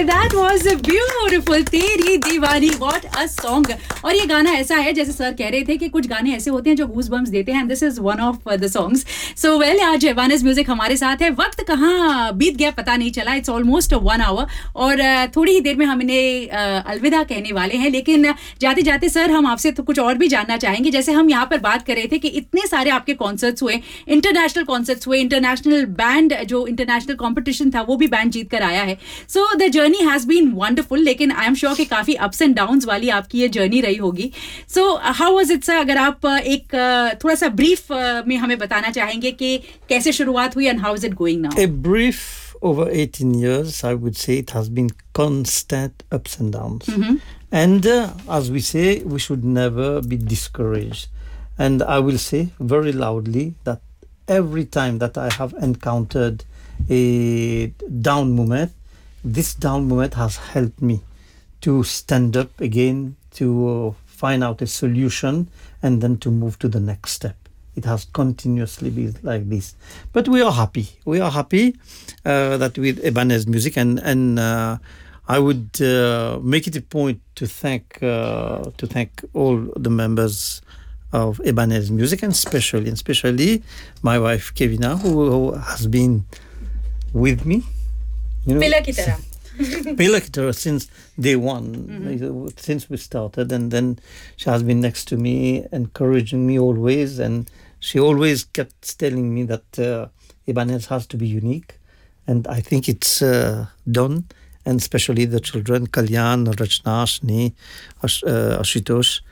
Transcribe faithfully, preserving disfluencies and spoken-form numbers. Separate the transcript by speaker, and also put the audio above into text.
Speaker 1: that was a beautiful तेरी दीवानी. What a song. और ये गाना ऐसा है जैसे सर कह रहे थे कि कुछ गाने ऐसे होते हैं जो गूज़बम्स देते हैं, and this is one of the songs. So well, आज एबानेज़ म्यूजिक हमारे साथ है. वक्त कहाँ बीत गया पता नहीं चला. It's almost one hour और थोड़ी ही देर में हम इन्हें अलविदा कहने वाले हैं. लेकिन जाते जाते सर हम आपसे तो कुछ और भी जानना चाहेंगे. जैसे हम यहाँ पर बात कर रहे थे कि इतने सारे आपके कॉन्सर्ट्स हुए, इंटरनेशनल कॉन्सर्ट्स हुए, इंटरनेशनल बैंड जो इंटरनेशनल कॉम्पिटिशन था वो भी बैंड जीत कर आया है. So the journey has been wonderful. लेकिन आई एम श्योर कि काफ़ी अप्स एंड डाउन्स वाली आपकी ये जर्नी रही होगी. So how was it sir? अगर आप एक थोड़ा सा ब्रीफ में हमें बताना चाहेंगे कि कैसे शुरुआत हुई and how is it going now?
Speaker 2: A brief over eighteen years, I would say it has been constant ups and downs.
Speaker 1: Mm-hmm.
Speaker 2: And uh, as we say, we should never be discouraged. And I will say very loudly that every time that I have encountered a down moment, this down moment has helped me to stand up again, to uh, find out a solution, and then to move to the next step. It has continuously been like this. But we are happy. We are happy uh, that with Ibanez Music, and, and uh, I would uh, make it a point to thank uh, to thank all the members of Ibanez Music, and especially, and especially my wife Kevina, who, who has been with me. You know,
Speaker 1: pillar की तरह.
Speaker 2: Pillar ki tarah since day one,
Speaker 1: Mm-hmm.
Speaker 2: since we started, and then she has been next to me, encouraging me always, and she always kept telling me that uh, Ibanez has to be unique, and I think it's uh, done, and especially the children, Kalyan, Rachna, Shni, Ash, uh, Ashutosh,